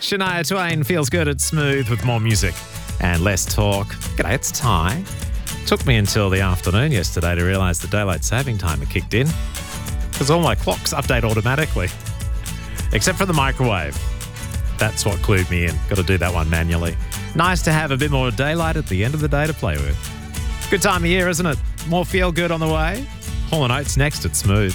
Shania Twain feels good at Smooth with more music and less talk. G'day, it's Ty. Took me until the afternoon yesterday to realise the daylight saving time had kicked in because all my clocks update automatically, except for the microwave. That's what clued me in. Got to do that one manually. Nice to have a bit more daylight at the end of the day to play with. Good time of year, isn't it? More feel good on the way. Hall & Oates next at Smooth.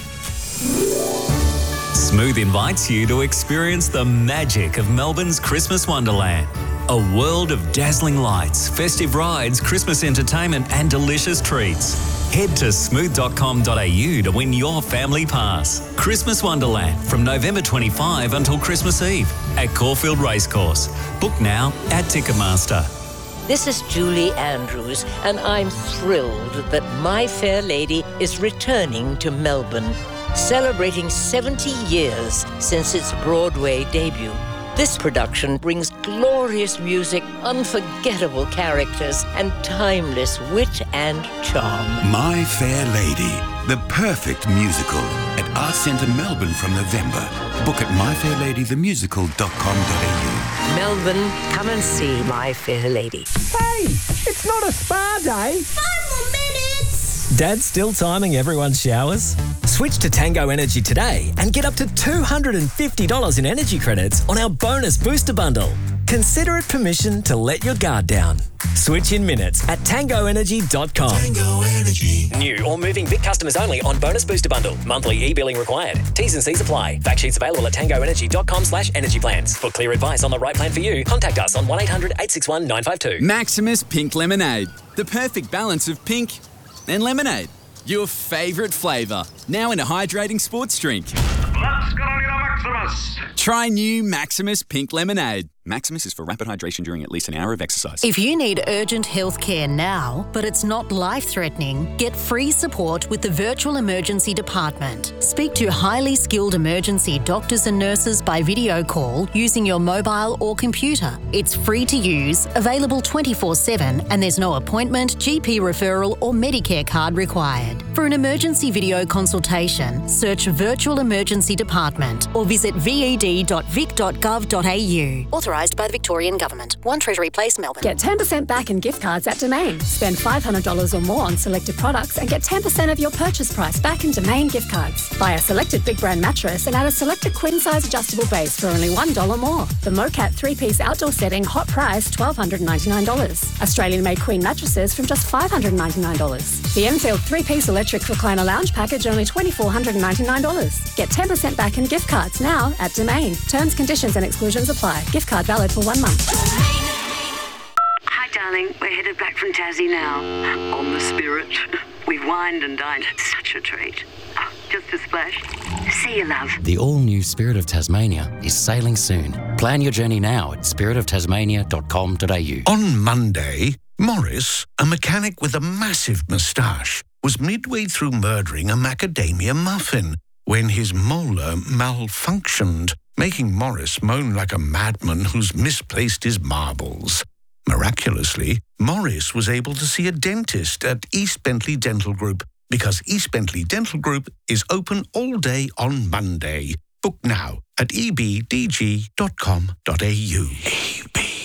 Smooth invites you to experience the magic of Melbourne's Christmas Wonderland. A world of dazzling lights, festive rides, Christmas entertainment and delicious treats. Head to smooth.com.au to win your family pass. Christmas Wonderland from November 25 until Christmas Eve at Caulfield Racecourse. Book now at Ticketmaster. This is Julie Andrews, and I'm thrilled that My Fair Lady is returning to Melbourne, celebrating 70 years since its Broadway debut. This production brings glorious music, unforgettable characters, and timeless wit and charm. My Fair Lady, the perfect musical at Arts Centre Melbourne from November. Book at myfairladythemusical.com.au. Melbourne, come and see My Fair Lady. Hey, it's not a spa day. 5 more minutes. Dad's still timing everyone's showers? Switch to Tango Energy today and get up to $250 in energy credits on our bonus booster bundle. Consider it permission to let your guard down. Switch in minutes at tangoenergy.com. Tango Energy. New or moving Vic customers only on bonus booster bundle. Monthly e-billing required. T's and C's apply. Fact sheets available at tangoenergy.com/energy plans. For clear advice on the right plan for you, contact us on 1800 861 952. Maximus Pink Lemonade. The perfect balance of pink and lemonade. Your favourite flavour. Now in a hydrating sports drink. Let's get on to Maximus. Try new Maximus Pink Lemonade. Maximus is for rapid hydration during at least an hour of exercise. If you need urgent health care now, but it's not life-threatening, get free support with the Virtual Emergency Department. Speak to highly skilled emergency doctors and nurses by video call using your mobile or computer. It's free to use, available 24/7, and there's no appointment, GP referral or Medicare card required. For an emergency video consultation, search Virtual Emergency Department or visit ved.vic.gov.au. Authorised by the Victorian Government. 1 Treasury Place, Melbourne. Get 10% back in gift cards at Domain. Spend $500 or more on selected products and get 10% of your purchase price back in Domain gift cards. Buy a selected big brand mattress and add a selected queen size adjustable base for only $1 more. The Mocat 3-piece outdoor setting, hot price $1,299. Australian made queen mattresses from just $599. The Enfield 3-piece electric recliner lounge package, only $2,499. Get 10% back in gift cards now at Domain. Terms, conditions and exclusions apply. Gift card valid for 1 month. Hi, darling. We're headed back from Tassie now. On the Spirit. We've wined and dined. Such a treat. Oh, just a splash. See you, love. The all-new Spirit of Tasmania is sailing soon. Plan your journey now at spiritoftasmania.com.au. On Monday, Morris, a mechanic with a massive moustache, was midway through murdering a macadamia muffin when his molar malfunctioned, making Morris moan like a madman who's misplaced his marbles. Miraculously, Morris was able to see a dentist at East Bentley Dental Group because East Bentley Dental Group is open all day on Monday. Book now at ebdg.com.au.